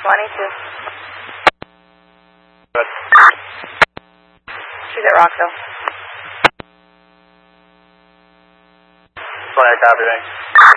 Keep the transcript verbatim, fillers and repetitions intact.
twenty-two. Good. She's at Rockville. twenty, copy me.